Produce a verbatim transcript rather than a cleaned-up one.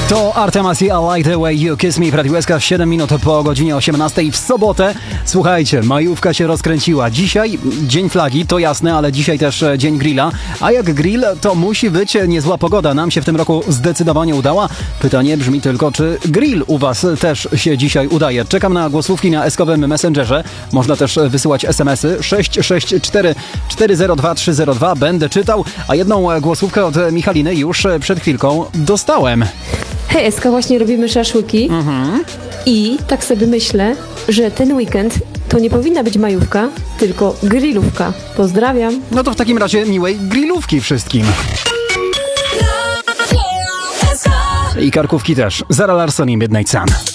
To Artemas i I Like The Way You Kiss Me w Radiu S K, siedem minut po godzinie osiemnastej w sobotę. Słuchajcie, majówka się rozkręciła. Dzisiaj dzień flagi, to jasne, ale dzisiaj też dzień grilla. A jak grill, to musi być niezła pogoda. Nam się w tym roku zdecydowanie udała. Pytanie brzmi tylko, czy grill u was też się dzisiaj udaje? Czekam na głosówki na eskowym Messengerze. Można też wysyłać es em esy sześć sześć cztery cztery zero dwa trzy zero dwa. Będę czytał, a jedną głosówkę od Michaliny już przed chwilką dostałem. Hej, Eska, właśnie robimy szaszłyki mhm. i tak sobie myślę, że ten weekend to nie powinna być majówka, tylko grillówka. Pozdrawiam. No to w takim razie miłej grillówki wszystkim. I karkówki też. Zara Larsson i Midnight Sun.